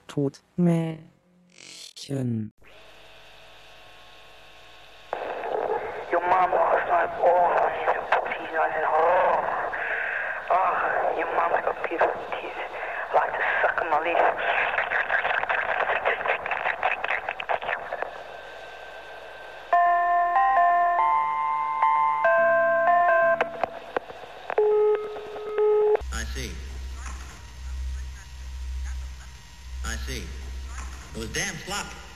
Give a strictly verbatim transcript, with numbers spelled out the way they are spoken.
Todmärchen. Your mom last night, oh, she's a teeth. I said, oh, oh, your mom's got beautiful teeth. I like to suck on my leaf. I see. I see. It was damn sloppy.